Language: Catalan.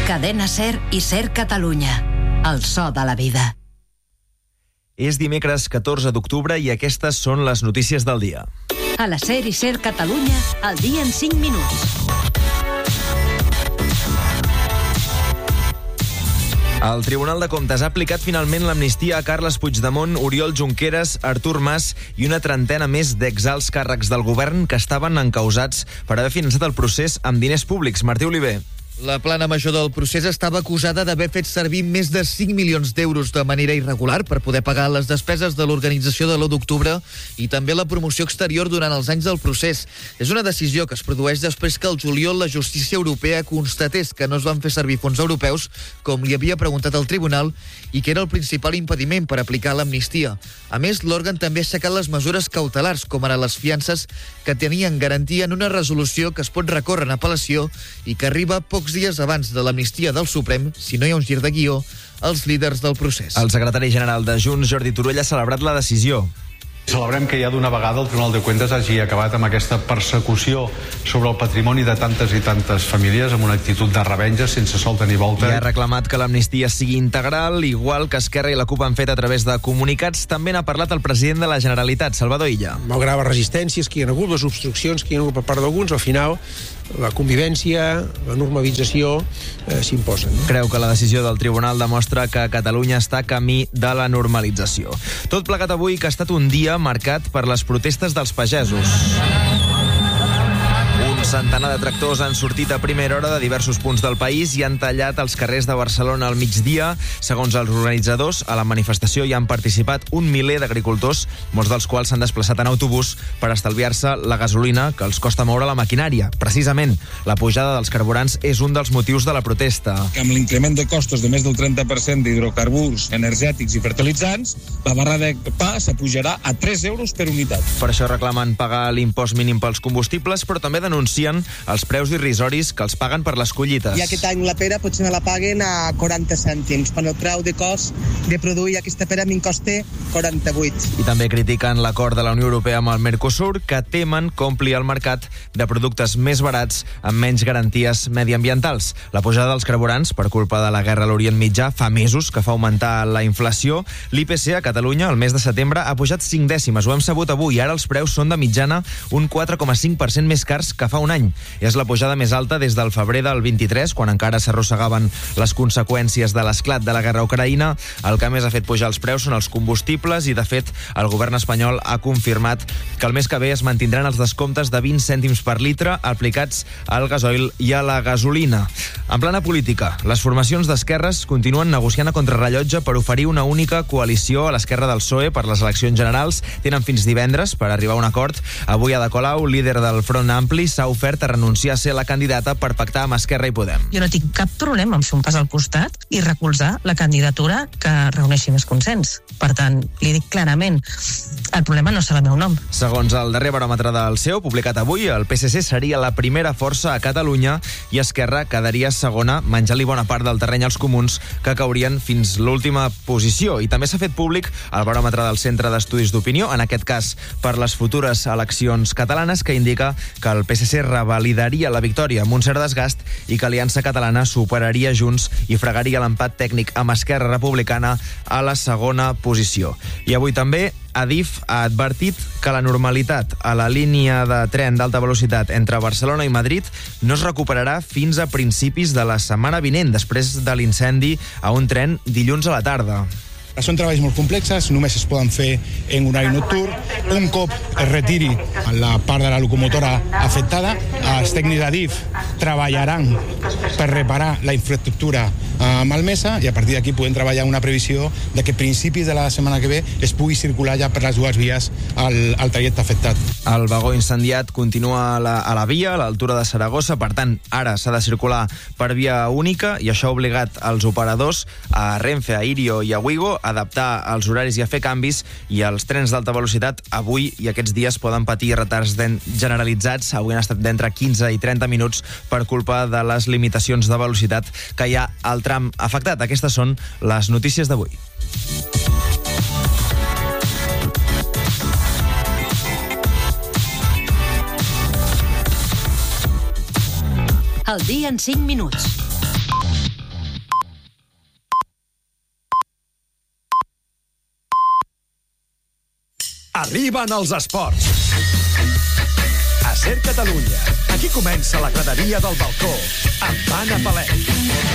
Cadena SER i SER Catalunya. El so de la vida. És dimecres 14 d'octubre i aquestes són les notícies del dia. A la SER i SER Catalunya, el dia en 5 minuts. El Tribunal de Comptes ha aplicat finalment l'amnistia a Carles Puigdemont, Oriol Junqueras, Artur Mas i una trentena més d'exalts càrrecs del govern que estaven encausats per haver finançat el procés amb diners públics. Martí Oliver. La plana major del procés estava acusada d'haver fet servir més de 5 milions d'euros de manera irregular per poder pagar les despeses de l'organització de l'1 d'octubre i també la promoció exterior durant els anys del procés. És una decisió que es produeix després que el juliol la justícia europea constatés que no es van fer servir fons europeus, com li havia preguntat el tribunal, i que era el principal impediment per aplicar l'amnistia. A més, l'òrgan també ha aixecat les mesures cautelars, com ara les fiances, que tenien garantia en una resolució que es pot recórrer en apel·lació i que arriba pocs dies abans de l'amnistia del Suprem, si no hi ha un gir de guió, als líders del procés. El secretari general de Junts, Jordi Turull, ha celebrat la decisió. Celebrem que ja d'una vegada el Tribunal de Cuentas hagi acabat amb aquesta persecució sobre el patrimoni de tantes i tantes famílies amb una actitud de revenja sense solta ni volta. I ha reclamat que l'amnistia sigui integral, igual que Esquerra i la CUP han fet a través de comunicats. També n'ha parlat el president de la Generalitat, Salvador Illa. Malgrat les resistències que hi ha hagut, les obstruccions que hi ha hagut per part d'alguns, al final la convivència, la normalització s'imposen. Creu que la decisió del tribunal demostra que Catalunya està camí de la normalització. Tot plegat avui que ha estat un dia marcat per les protestes dels pagesos. Un centenar de tractors han sortit a primera hora de diversos punts del país i han tallat els carrers de Barcelona al migdia. Segons els organitzadors, a la manifestació hi han participat 1 miler d'agricultors, molts dels quals s'han desplaçat en autobús per estalviar-se la gasolina que els costa moure la maquinària. Precisament, la pujada dels carburants és un dels motius de la protesta. Amb l'increment de costos de més del 30% d'hidrocarburs, energètics i fertilitzants, la barra de pa s'apujarà a 3 euros per unitat. Per això reclamen pagar l'impost mínim pels combustibles, però també denuncien els preus irrisoris que els paguen per les collites. I aquest any la pera potser me la paguen a 40 cèntims, quan el preu de cost de produir aquesta pera me'n costa 48. I també critiquen l'acord de la Unió Europea amb el Mercosur, que temen que ompli el mercat de productes més barats amb menys garanties mediambientals. La pujada dels carburants, per culpa de la guerra a l'Orient Mitjà, fa mesos que fa augmentar la inflació. L'IPC a Catalunya, el mes de setembre, ha pujat 5 dècimes. Ho hem sabut avui. Ara els preus són de mitjana un 4,5% més cars que fa un any. És la pujada més alta des del febrer del 23, quan encara s'arrossegaven les conseqüències de l'esclat de la guerra a Ucraïna. El que més ha fet pujar els preus són els combustibles i, de fet, el govern espanyol ha confirmat que el mes que ve es mantindran els descomptes de 20 cèntims per litre aplicats al gasoil i a la gasolina. En plana política, les formacions d'esquerres continuen negociant a contrarrellotge per oferir una única coalició a l'esquerra del PSOE per les eleccions generals. Tenen fins divendres per arribar a un acord. Avui Ada Colau, líder del Front Ampli, s'ha ofert a renunciar a ser la candidata per pactar amb Esquerra i Podem. Jo no tinc cap problema en fer un pas al costat i recolzar la candidatura que reuneixi més consens. Per tant, li dic clarament, el problema no serà el meu nom. Segons el darrer baròmetre del CEO, publicat avui, el PSC seria la primera força a Catalunya i Esquerra quedaria segona, menjant-li bona part del terreny als comuns, que caurien fins l'última posició. I també s'ha fet públic el baròmetre del Centre d'Estudis d'Opinió, en aquest cas per les futures eleccions catalanes, que indica que el PSC revalidaria la victòria amb un cert desgast i que Aliança Catalana superaria Junts i fregaria l'empat tècnic amb Esquerra Republicana a la segona posició. I avui també Adif ha advertit que la normalitat a la línia de tren d'alta velocitat entre Barcelona i Madrid no es recuperarà fins a principis de la setmana vinent, després de l'incendi a un tren dilluns a la tarda. Són treballs molt complexes, només es poden fer en horari nocturn. Un cop es retiri la part de la locomotora afectada, els tècnics d'Adif treballaran per reparar la infraestructura malmesa i a partir d'aquí podem treballar una previsió de que a principis de la setmana que ve es pugui circular ja per les dues vies al trajecte afectat. El vagó incendiat continua a la via, a l'altura de Saragossa, per tant, ara s'ha de circular per via única i això ha obligat els operadors, a Renfe, a Irio i a Wigo, a adaptar els horaris i a fer canvis, i els trens d'alta velocitat avui i aquests dies poden patir retards generalitzats. Avui han estat d'entre 15 i 30 minuts per culpa de les limitacions de velocitat que hi ha al tram afectat. Aquestes són les notícies d'avui. El dia en 5 minuts. Arriben els esports. A Ser Catalunya, aquí comença la graderia del balcó amb Anna Palet.